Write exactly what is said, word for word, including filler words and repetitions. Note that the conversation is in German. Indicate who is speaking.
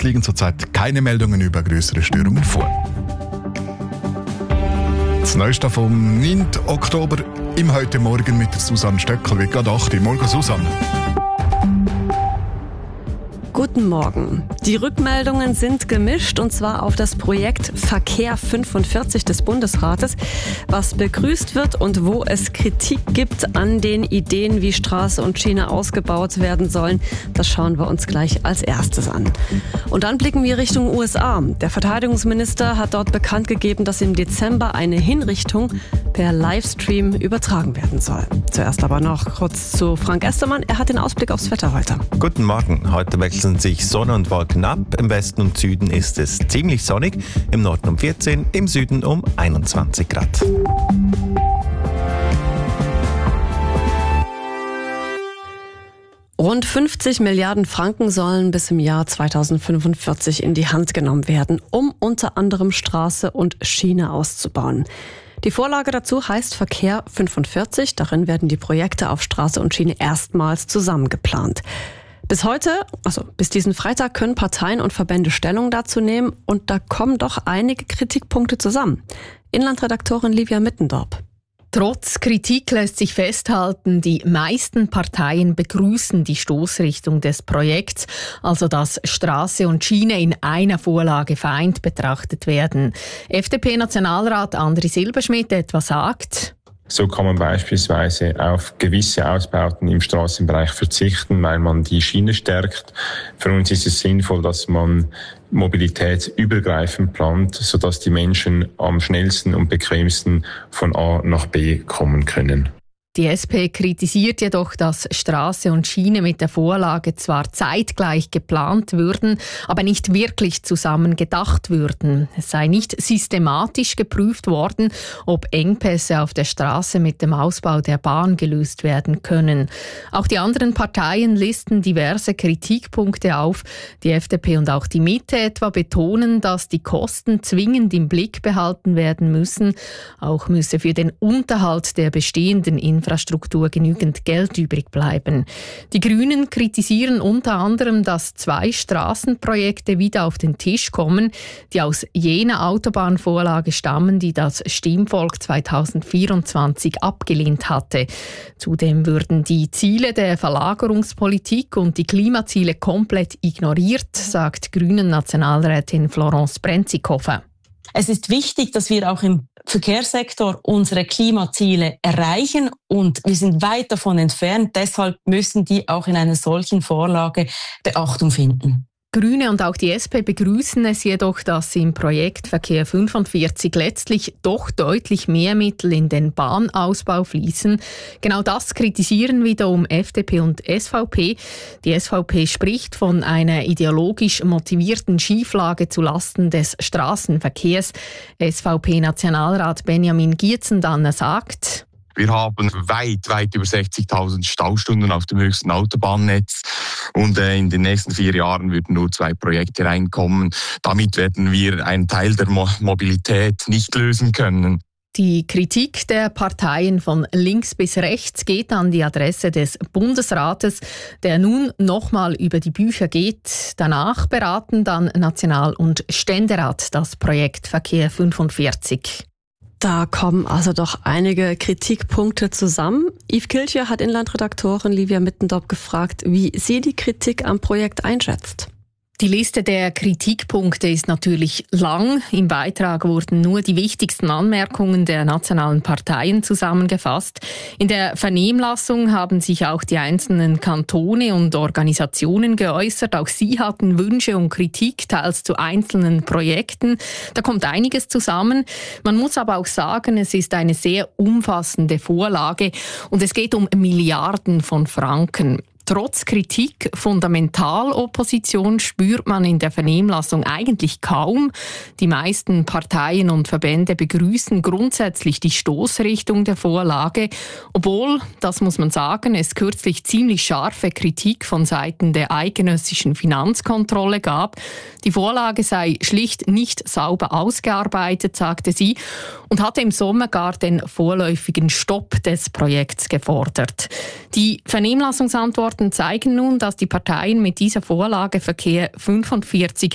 Speaker 1: liegen zurzeit keine Meldungen über größere Störungen vor. Das Neueste vom neunten Oktober im heute Morgen mit der Susanne Stöckl. Wie gerade acht Uhr. Morgen, Susanne.
Speaker 2: Guten Morgen. Die Rückmeldungen sind gemischt, und zwar auf das Projekt Verkehr fünfundvierzig des Bundesrates, was begrüßt wird und wo es Kritik gibt an den Ideen, wie Straße und Schiene ausgebaut werden sollen. Das schauen wir uns gleich als erstes an. Und dann blicken wir Richtung U S A. Der Verteidigungsminister hat dort bekannt gegeben, dass im Dezember eine Hinrichtung per Livestream übertragen werden soll. Zuerst aber noch kurz zu Frank Estermann. Er hat den Ausblick aufs Wetter heute.
Speaker 3: Guten Morgen. Heute wechseln sich Sonne und Wolken ab. Im Westen und Süden ist es ziemlich sonnig. Im Norden um vierzehn, im Süden um einundzwanzig Grad.
Speaker 2: Rund fünfzig Milliarden Franken sollen bis im Jahr zweitausendfünfundvierzig in die Hand genommen werden, um unter anderem Straße und Schiene auszubauen. Die Vorlage dazu heißt Verkehr fünfundvierzig. Darin werden die Projekte auf Straße und Schiene erstmals zusammengeplant. Bis heute, also bis diesen Freitag, können Parteien und Verbände Stellung dazu nehmen, und da kommen doch einige Kritikpunkte zusammen. Inlandredaktorin Livia Mittendorp.
Speaker 4: Trotz Kritik lässt sich festhalten, die meisten Parteien begrüßen die Stoßrichtung des Projekts, also dass Straße und Schiene in einer Vorlage vereint betrachtet werden. F D P-Nationalrat Andri Silberschmidt etwa sagt:
Speaker 5: So kann man beispielsweise auf gewisse Ausbauten im Straßenbereich verzichten, weil man die Schiene stärkt. Für uns ist es sinnvoll, dass man Mobilität übergreifend plant, sodass die Menschen am schnellsten und bequemsten von A nach B kommen können.
Speaker 4: Die S P kritisiert jedoch, dass Straße und Schiene mit der Vorlage zwar zeitgleich geplant würden, aber nicht wirklich zusammen gedacht würden. Es sei nicht systematisch geprüft worden, ob Engpässe auf der Straße mit dem Ausbau der Bahn gelöst werden können. Auch die anderen Parteien listen diverse Kritikpunkte auf. Die F D P und auch die Mitte etwa betonen, dass die Kosten zwingend im Blick behalten werden müssen. Auch müsse für den Unterhalt der bestehenden Infrastruktur Infrastruktur genügend Geld übrig bleiben. Die Grünen kritisieren unter anderem, dass zwei Straßenprojekte wieder auf den Tisch kommen, die aus jener Autobahnvorlage stammen, die das Stimmvolk zweitausendvierundzwanzig abgelehnt hatte. Zudem würden die Ziele der Verlagerungspolitik und die Klimaziele komplett ignoriert, sagt Grünen-Nationalrätin Florence Brenzikofer.
Speaker 6: Es ist wichtig, dass wir auch im Verkehrssektor unsere Klimaziele erreichen, und wir sind weit davon entfernt. Deshalb müssen die auch in einer solchen Vorlage Beachtung finden.
Speaker 4: Grüne und auch die S P begrüßen es jedoch, dass im Projekt Verkehr fünfundvierzig letztlich doch deutlich mehr Mittel in den Bahnausbau fließen. Genau das kritisieren wiederum F D P und S V P. Die S V P spricht von einer ideologisch motivierten Schieflage zulasten des Straßenverkehrs. S V P-Nationalrat Benjamin Gietzendanner sagt:
Speaker 7: Wir haben weit, weit über sechzigtausend Staustunden auf dem höchsten Autobahnnetz, und äh, in den nächsten vier Jahren würden nur zwei Projekte reinkommen. Damit werden wir einen Teil der Mo- Mobilität nicht lösen können.
Speaker 4: Die Kritik der Parteien von links bis rechts geht an die Adresse des Bundesrates, der nun nochmal über die Bücher geht. Danach beraten dann National- und Ständerat das Projekt Verkehr fünfundvierzig.
Speaker 2: Da kommen also doch einige Kritikpunkte zusammen. Yves Kilcher hat Inlandredaktorin Livia Mittendorp gefragt, wie sie die Kritik am Projekt einschätzt.
Speaker 4: Die Liste der Kritikpunkte ist natürlich lang. Im Beitrag wurden nur die wichtigsten Anmerkungen der nationalen Parteien zusammengefasst. In der Vernehmlassung haben sich auch die einzelnen Kantone und Organisationen geäußert. Auch sie hatten Wünsche und Kritik, teils zu einzelnen Projekten. Da kommt einiges zusammen. Man muss aber auch sagen, es ist eine sehr umfassende Vorlage und es geht um Milliarden von Franken. Trotz Kritik Fundamentalopposition spürt man in der Vernehmlassung eigentlich kaum. Die meisten Parteien und Verbände begrüßen grundsätzlich die Stoßrichtung der Vorlage, obwohl, das muss man sagen, es kürzlich ziemlich scharfe Kritik von Seiten der eidgenössischen Finanzkontrolle gab. Die Vorlage sei schlicht nicht sauber ausgearbeitet, sagte sie, und hatte im Sommer gar den vorläufigen Stopp des Projekts gefordert. Die Vernehmlassungsantworten zeigen nun, dass die Parteien mit dieser Vorlage Verkehr fünfundvierzig